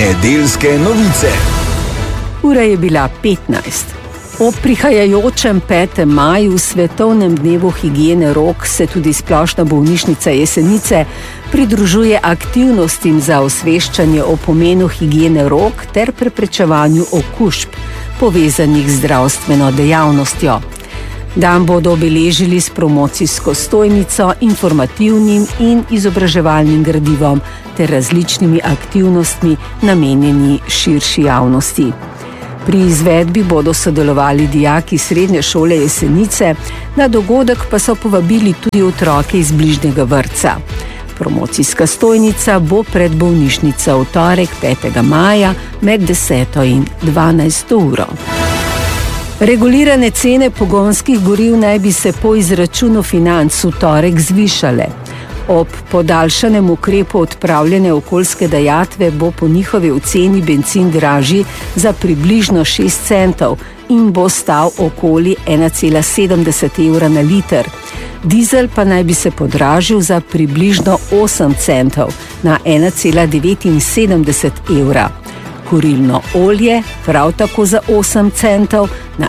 Nedeljske novice. Ura je bila 15. Ob prihajajočem 5. maju, svetovnem dnevu higiene rok, se tudi Splošna bolnišnica Jesenice pridružuje aktivnostim za osveščanje o pomenu higiene rok ter preprečevanju okužb, povezanih z zdravstveno dejavnostjo. Dan bodo obeležili s promocijsko stojnico, informativnim in izobraževalnim gradivom ter različnimi aktivnostmi, namenjeni širši javnosti. Pri izvedbi bodo sodelovali dijaki Srednje šole Jesenice, na dogodek pa so povabili tudi otroke iz bližnjega vrtca. Promocijska stojnica bo pred bolnišnico v torek 5. maja med 10. in 12. uro. Regulirane cene pogonskih goriv naj bi se po izračunu Financ v torek zvišale. Ob podaljšanem ukrepu odpravljene okoljske dajatve bo po njihovi oceni bencin dražji za približno 6 centov in bo stal okoli 1,70 evra na liter. Dizel pa naj bi se podražil za približno 8 centov na 1,79 evra. Kurilno olje prav tako za 8 centov na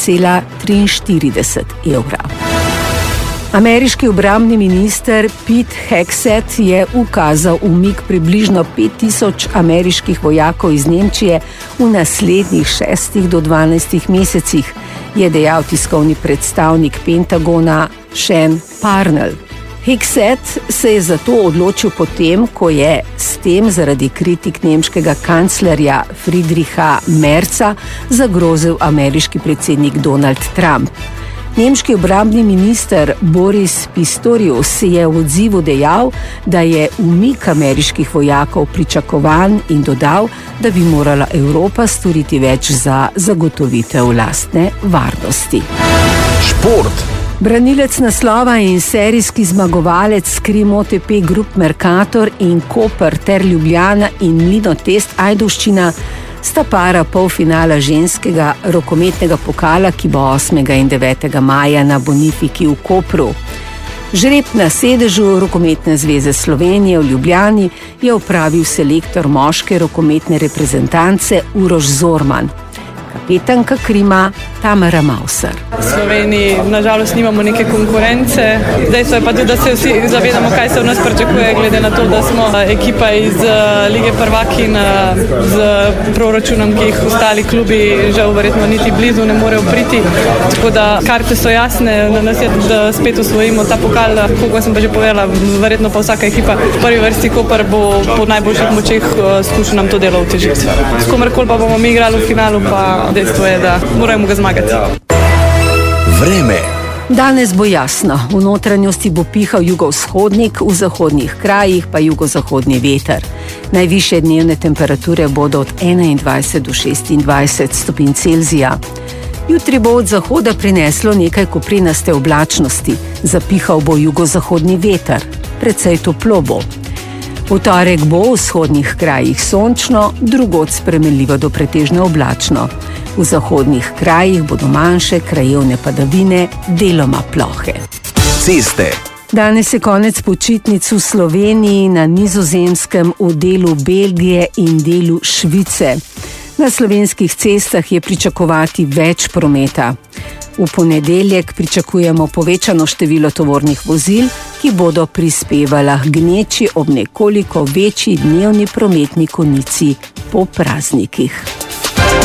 1,43 evra. Ameriški obrambni minister Pete Hegseth je ukazal umik približno 5000 ameriških vojakov iz Nemčije v naslednjih 6 do 12 mesecih, je dejal tiskovni predstavnik Pentagona Sean Parnell. Hegseth se je zato odločil potem, ko je s tem zaradi kritik nemškega kanclerja Friedricha Merza zagrozil ameriški predsednik Donald Trump. Nemški obrambni minister Boris Pistorius je v odzivu dejal, da je umik ameriških vojakov pričakovan in dodal, da bi morala Evropa storiti več za zagotovitev lastne varnosti. Šport. Branilec naslova in serijski zmagovalec Krim-OTP Group Mercator in Koper ter Ljubljana in Mlinotest Ajdovščina sta para polfinala ženskega rokometnega pokala, ki bo 8. in 9. maja na Bonifiki v Kopru. Žreb na sedežu Rokometne zveze Slovenije v Ljubljani je opravil selektor moške rokometne reprezentance Uroš Zorman. Kapetanka Krima Tamara Mauser. V Sloveniji nažalost nimamo neke konkurence. Dejstvo je pa tudi, da se vsi zavedamo, kaj se v nas pričakuje, glede na to, da smo ekipa iz Lige prvakinj z proračunom, ki jih ostali klubi žal verjetno niti blizu ne morejo priti. Tako da karte so jasne, na nas je, da spet osvojimo ta pokal, kako sem pa že povedala, verjetno pa vsaka ekipa v prvi vrsti Koper bo po najboljših močeh skušal nam to delo otežiti. S komerkoli pa bomo mi igrali v finalu, pa dejstvo je, da moramo ga zmagati. Vreme. Danes bo jasno, v notranjosti bo pihal jugovzhodnik, v zahodnih krajih pa jugozahodni veter. Najvišje dnevne temperature bodo od 21 do 26 stopinj Celzija. Jutri bo od zahoda prineslo nekaj koprinaste oblačnosti, zapihal bo jugozahodni veter, precej toplo bo. V torek bo v vzhodnih krajih sončno, drugod spremenljivo do pretežno oblačno. V zahodnih krajih bodo manjše krajevne padavine, deloma plohe. Ceste. Danes je konec počitnic v Sloveniji, na Nizozemskem, v delu Belgije in delu Švice. Na slovenskih cestah je pričakovati več prometa. V ponedeljek pričakujemo povečano število tovornih vozil, ki bodo prispevala k gneči ob nekoliko večji dnevni prometni konici po praznikih.